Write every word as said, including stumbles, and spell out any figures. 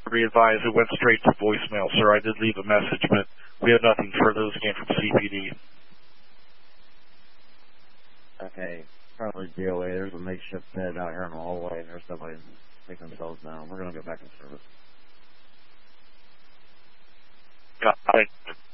be advised, it went straight to voicemail, sir. I did leave a message, but we have nothing further. This came from C P D. Okay, probably D O A. There's a makeshift bed out here in the hallway, and there's somebody taking themselves down. We're going to go back in service. Got it.